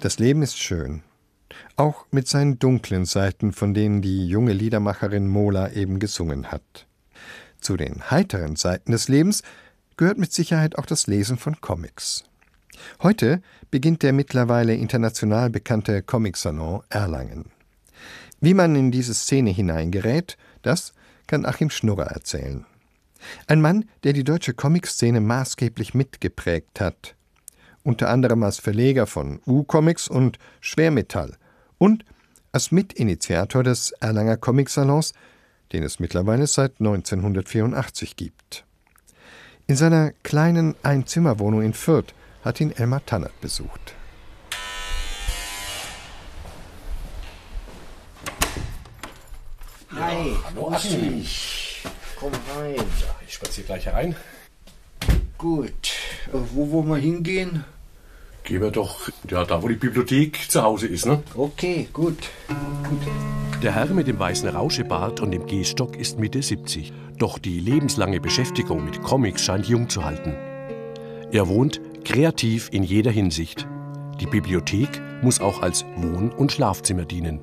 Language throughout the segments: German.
Das Leben ist schön, auch mit seinen dunklen Seiten, von denen die junge Liedermacherin Mola eben gesungen hat. Zu den heiteren Seiten des Lebens gehört mit Sicherheit auch das Lesen von Comics. Heute beginnt der mittlerweile international bekannte Comic-Salon Erlangen. Wie man in diese Szene hineingerät, das kann Achim Schnurrer erzählen. Ein Mann, der die deutsche Comic-Szene maßgeblich mitgeprägt hat. Unter anderem als Verleger von U-Comics und Schwermetall und als Mitinitiator des Erlanger Comic-Salons, den es mittlerweile seit 1984 gibt. In seiner kleinen Einzimmerwohnung in Fürth hat ihn Elmar Tannert besucht. Hi, hallo Achim. Komm rein. Ja, ich spaziere gleich herein. Gut. Wo wollen wir hingehen? Gehen wir doch da, wo die Bibliothek zu Hause ist, ne? Okay, gut. Der Herr mit dem weißen Rauschebart und dem Gehstock ist Mitte 70. Doch die lebenslange Beschäftigung mit Comics scheint jung zu halten. Er wohnt kreativ in jeder Hinsicht. Die Bibliothek muss auch als Wohn- und Schlafzimmer dienen.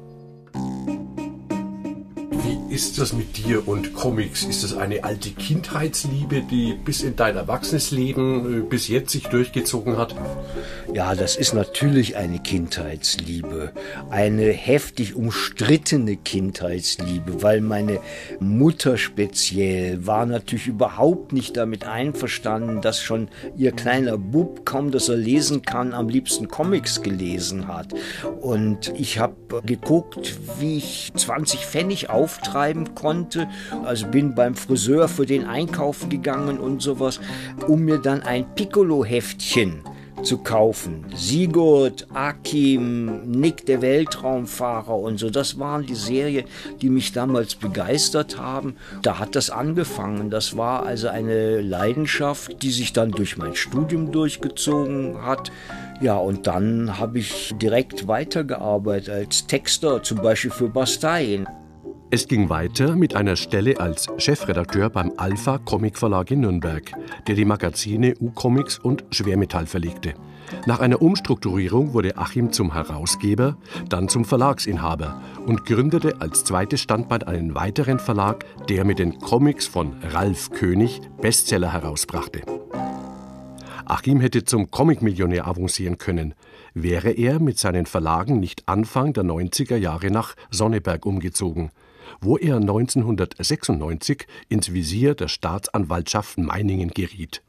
Wie ist das mit dir und Comics? Ist das eine alte Kindheitsliebe, die bis in dein Erwachsenesleben bis jetzt sich durchgezogen hat? Ja, das ist natürlich eine Kindheitsliebe. Eine heftig umstrittene Kindheitsliebe, weil meine Mutter speziell war natürlich überhaupt nicht damit einverstanden, dass schon ihr kleiner Bub, kaum dass er lesen kann, am liebsten Comics gelesen hat. Und ich habe geguckt, wie ich 20 Pfennig auftreiben konnte. Also bin beim Friseur für den Einkaufen gegangen und sowas, um mir dann ein Piccolo-Heftchen zu kaufen. Sigurd, Akim, Nick der Weltraumfahrer und so. Das waren die Serien, die mich damals begeistert haben. Da hat das angefangen. Das war also eine Leidenschaft, die sich dann durch mein Studium durchgezogen hat. Ja, und dann habe ich direkt weitergearbeitet als Texter, zum Beispiel für Bastei. Es ging weiter mit einer Stelle als Chefredakteur beim Alpha Comic Verlag in Nürnberg, der die Magazine U-Comics und Schwermetall verlegte. Nach einer Umstrukturierung wurde Achim zum Herausgeber, dann zum Verlagsinhaber und gründete als zweites Standbein einen weiteren Verlag, der mit den Comics von Ralf König Bestseller herausbrachte. Achim hätte zum Comic-Millionär avancieren können, wäre er mit seinen Verlagen nicht Anfang der 90er Jahre nach Sonneberg umgezogen, wo er 1996 ins Visier der Staatsanwaltschaft Meiningen geriet.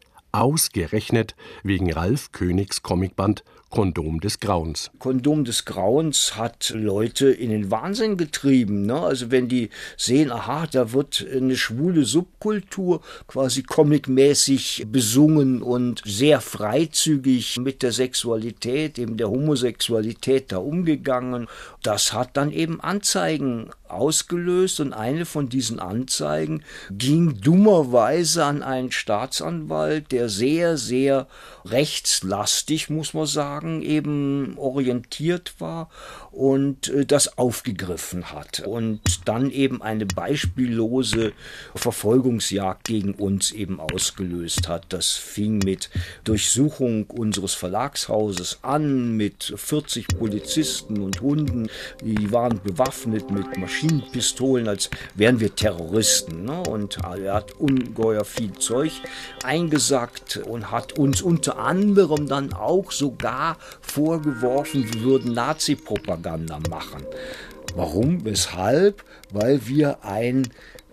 Ausgerechnet wegen Ralf Königs Comicband Kondom des Grauens. Kondom des Grauens hat Leute in den Wahnsinn getrieben, ne? Also wenn die sehen, aha, da wird eine schwule Subkultur quasi comicmäßig besungen und sehr freizügig mit der Sexualität, eben der Homosexualität da umgegangen. Das hat dann eben Anzeigen ausgelöst und eine von diesen Anzeigen ging dummerweise an einen Staatsanwalt, der sehr, sehr rechtslastig, muss man sagen, eben orientiert war und das aufgegriffen hat und dann eben eine beispiellose Verfolgungsjagd gegen uns eben ausgelöst hat. Das fing mit Durchsuchung unseres Verlagshauses an, mit 40 Polizisten und Hunden, die waren bewaffnet mit Maschinenpistolen, als wären wir Terroristen, ne? Und er hat ungeheuer viel Zeug eingesackt und hat uns unter anderem dann auch sogar vorgeworfen, wir würden Nazi-Propaganda machen. Warum? Weshalb? Weil wir ein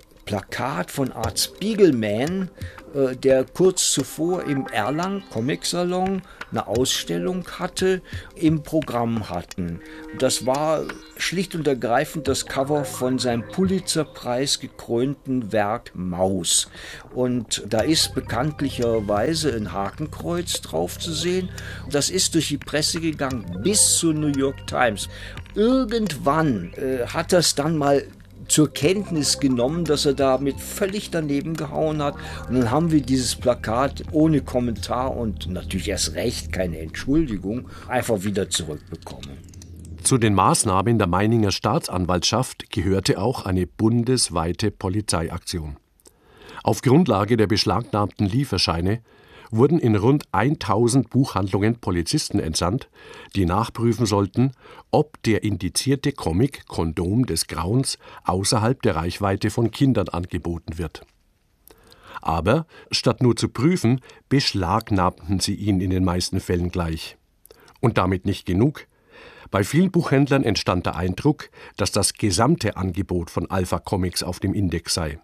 Plakat von Art Spiegelman, der kurz zuvor im Erlangen Comic-Salon eine Ausstellung hatte, im Programm hatten. Das war schlicht und ergreifend das Cover von seinem Pulitzer-Preis gekrönten Werk Maus. Und da ist bekanntlicherweise ein Hakenkreuz drauf zu sehen. Das ist durch die Presse gegangen bis zur New York Times. Irgendwann hat das dann mal zur Kenntnis genommen, dass er damit völlig daneben gehauen hat. Und dann haben wir dieses Plakat ohne Kommentar und natürlich erst recht keine Entschuldigung einfach wieder zurückbekommen. Zu den Maßnahmen der Meininger Staatsanwaltschaft gehörte auch eine bundesweite Polizeiaktion. Auf Grundlage der beschlagnahmten Lieferscheine wurden in rund 1000 Buchhandlungen Polizisten entsandt, die nachprüfen sollten, ob der indizierte Comic Kondom des Grauens außerhalb der Reichweite von Kindern angeboten wird. Aber statt nur zu prüfen, beschlagnahmten sie ihn in den meisten Fällen gleich. Und damit nicht genug. Bei vielen Buchhändlern entstand der Eindruck, dass das gesamte Angebot von Alpha Comics auf dem Index sei.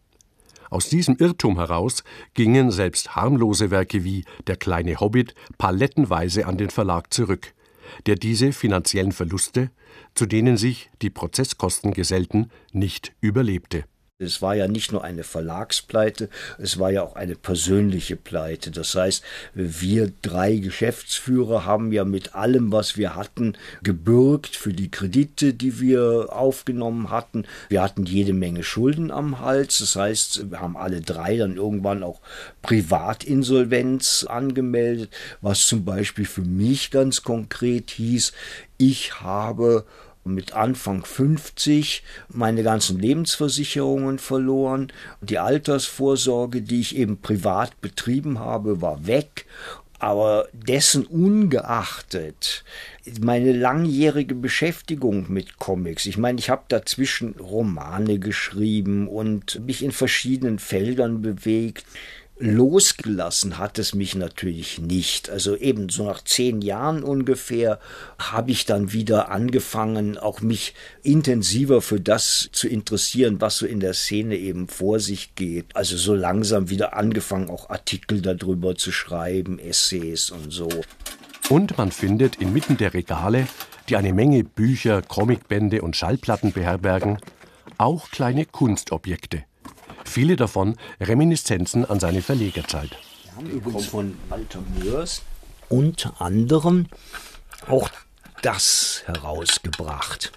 Aus diesem Irrtum heraus gingen selbst harmlose Werke wie Der kleine Hobbit palettenweise an den Verlag zurück, der diese finanziellen Verluste, zu denen sich die Prozesskosten gesellten, nicht überlebte. Es war ja nicht nur eine Verlagspleite, es war ja auch eine persönliche Pleite. Das heißt, wir 3 Geschäftsführer haben ja mit allem, was wir hatten, gebürgt für die Kredite, die wir aufgenommen hatten. Wir hatten jede Menge Schulden am Hals. Das heißt, wir haben alle 3 dann irgendwann auch Privatinsolvenz angemeldet, was zum Beispiel für mich ganz konkret hieß, ich habe mit Anfang 50 meine ganzen Lebensversicherungen verloren. Die Altersvorsorge, die ich eben privat betrieben habe, war weg. Aber dessen ungeachtet meine langjährige Beschäftigung mit Comics, ich meine, ich habe dazwischen Romane geschrieben und mich in verschiedenen Feldern bewegt. Losgelassen hat es mich natürlich nicht. Also eben so nach 10 Jahren ungefähr habe ich dann wieder angefangen, auch mich intensiver für das zu interessieren, was so in der Szene eben vor sich geht. Also so langsam wieder angefangen, auch Artikel darüber zu schreiben, Essays und so. Und man findet inmitten der Regale, die eine Menge Bücher, Comicbände und Schallplatten beherbergen, auch kleine Kunstobjekte. Viele davon Reminiszenzen an seine Verlegerzeit. Wir haben übrigens von Walter Mörs unter anderem auch das herausgebracht.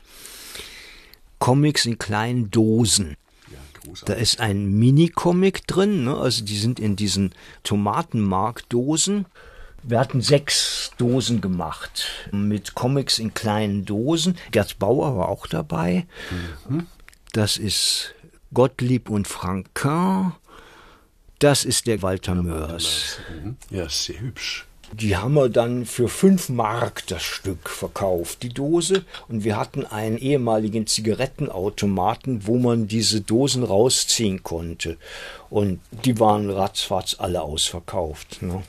Comics in kleinen Dosen. Da ist ein Mini-Comic drin, ne? Also die sind in diesen Tomatenmarkdosen. Wir hatten 6 Dosen gemacht mit Comics in kleinen Dosen. Gerd Bauer war auch dabei. Das ist Gottlieb und Franquin, das ist der Walter Mörs. Ja, sehr hübsch. Die haben wir dann für 5 Mark das Stück verkauft, die Dose. Und wir hatten einen ehemaligen Zigarettenautomaten, wo man diese Dosen rausziehen konnte. Und die waren ratzfatz alle ausverkauft. Ne?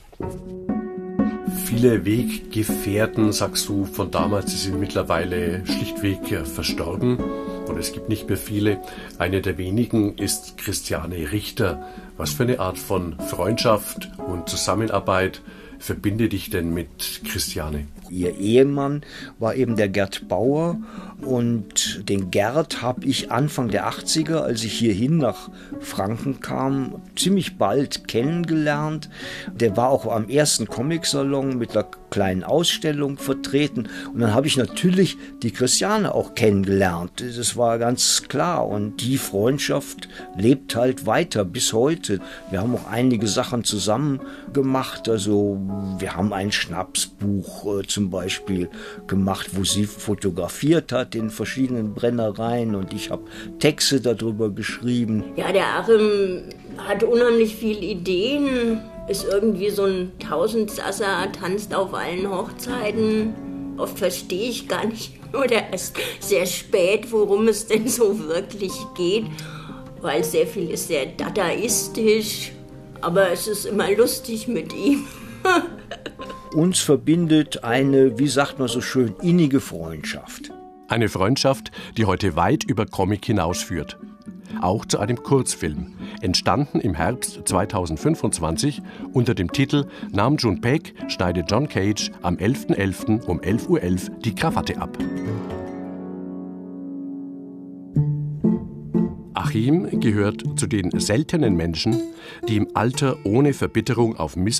Viele Weggefährten, sagst du, von damals, die sind mittlerweile schlichtweg verstorben. Und es gibt nicht mehr viele. Eine der wenigen ist Christiane Richter. Was für eine Art von Freundschaft und Zusammenarbeit verbindet dich denn mit Christiane? Ihr Ehemann war eben der Gerd Bauer und den Gerd habe ich Anfang der 80er, als ich hierhin nach Franken kam, ziemlich bald kennengelernt. Der war auch am ersten Comicsalon mit einer kleinen Ausstellung vertreten und dann habe ich natürlich die Christiane auch kennengelernt. Das war ganz klar und die Freundschaft lebt halt weiter bis heute. Wir haben auch einige Sachen zusammen gemacht, also wir haben ein Schnapsbuch zum Beispiel gemacht, wo sie fotografiert hat in verschiedenen Brennereien und ich habe Texte darüber geschrieben. Ja, der Achim hat unheimlich viele Ideen, ist irgendwie so ein Tausendsasser, tanzt auf allen Hochzeiten. Oft verstehe ich gar nicht oder erst sehr spät, worum es denn so wirklich geht, weil sehr viel ist sehr dadaistisch, aber es ist immer lustig mit ihm. Uns verbindet eine, wie sagt man so schön, innige Freundschaft. Eine Freundschaft, die heute weit über Comic hinausführt. Auch zu einem Kurzfilm, entstanden im Herbst 2025 unter dem Titel Nam June Paik schneidet John Cage am 11.11. um 11.11 Uhr die Krawatte ab. Achim gehört zu den seltenen Menschen, die im Alter ohne Verbitterung auf